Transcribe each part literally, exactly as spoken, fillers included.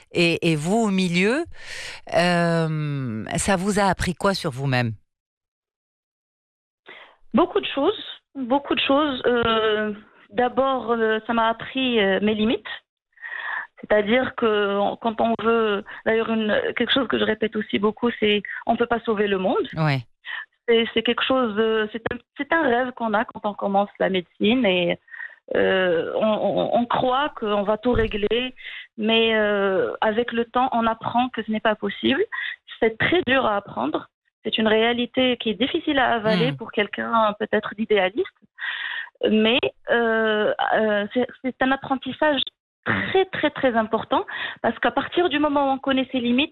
et, et vous au milieu. Euh, ça vous a appris quoi sur vous-même? Beaucoup de choses, beaucoup de choses. Euh, d'abord, euh, ça m'a appris euh, mes limites. C'est-à-dire que on- quand on veut, d'ailleurs, une, quelque chose que je répète aussi beaucoup, c'est on peut pas sauver le monde. Ouais. C'est, c'est quelque chose, de- c'est un, c'est un rêve qu'on a quand on commence la médecine et euh, on, on- on croit qu'on va tout régler, mais euh, avec le temps, on apprend que ce n'est pas possible. C'est très dur à apprendre. C'est une réalité qui est difficile à avaler Hmm. pour quelqu'un peut-être d'idéaliste, mais euh, euh, c'est, c'est un apprentissage très très très important parce qu'à partir du moment où on connaît ses limites,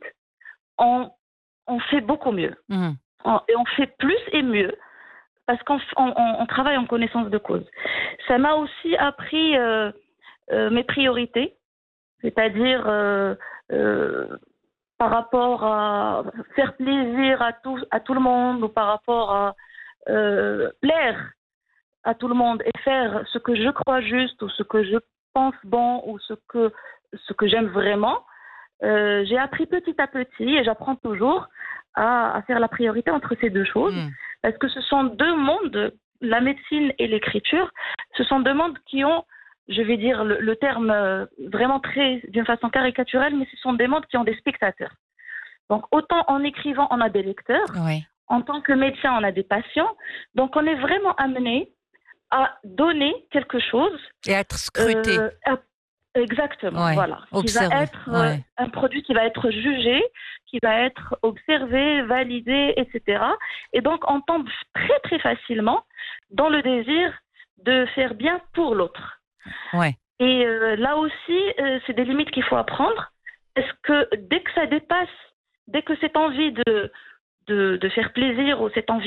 on, on fait beaucoup mieux. Hmm. On- et on fait plus et mieux parce qu'on f- on, on- on travaille en connaissance de cause. Ça m'a aussi appris euh, euh, mes priorités, c'est-à-dire euh, euh, par rapport à faire plaisir à tout, à tout le monde ou par rapport à euh, plaire à tout le monde et faire ce que je crois juste ou ce que je pense bon ou ce que, ce que j'aime vraiment. Euh, j'ai appris petit à petit et j'apprends toujours à, à faire la priorité entre ces deux choses Hmm. parce que ce sont deux mondes, la médecine et l'écriture, ce sont deux mondes qui ont, je vais dire le, le terme euh, vraiment très d'une façon caricaturelle, mais ce sont des mondes qui ont des spectateurs. Donc autant en écrivant on a des lecteurs, Ouais. en tant que médecin on a des patients, donc on est vraiment amené à donner quelque chose Et être scruté. euh, à- exactement, Ouais. voilà, qui va Observer. être euh, Ouais. un produit qui va être jugé, qui va être observé, validé, et cetera. Et donc on tombe très très facilement dans le désir de faire bien pour l'autre. Ouais. Et euh, là aussi, euh, c'est des limites qu'il faut apprendre, parce que dès que ça dépasse, dès que cette envie de, de, de faire plaisir ou cette envie